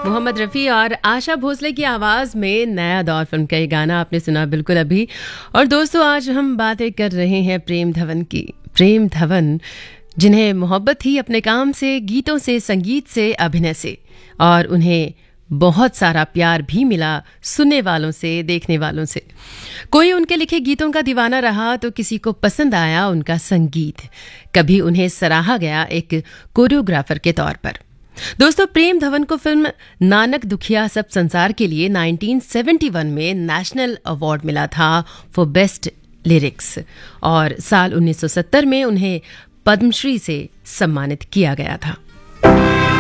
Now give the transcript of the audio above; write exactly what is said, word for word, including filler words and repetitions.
मोहम्मद रफ़ी और आशा भोसले की आवाज़ में नया दौर फिल्म का ये गाना आपने सुना बिल्कुल अभी। और दोस्तों, आज हम बातें कर रहे हैं प्रेम धवन की। प्रेम धवन जिन्हें मोहब्बत थी अपने काम से, गीतों से, संगीत से, अभिनय से, और उन्हें बहुत सारा प्यार भी मिला सुनने वालों से, देखने वालों से। कोई उनके लिखे गीतों का दीवाना रहा तो किसी को पसंद आया उनका संगीत। कभी उन्हें सराहा गया एक कोरियोग्राफर के तौर पर। दोस्तों, प्रेम धवन को फिल्म नानक दुखिया सब संसार के लिए उन्नीस सौ इकहत्तर में नेशनल अवार्ड मिला था फॉर बेस्ट लिरिक्स, और साल उन्नीस सौ सत्तर में उन्हें पद्मश्री से सम्मानित किया गया था।